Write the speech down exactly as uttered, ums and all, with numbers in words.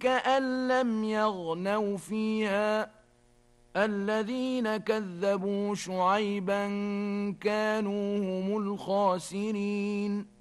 كأن لم يغنوا فيها الذين كذبوا شعيبا كانوا هم الخاسرين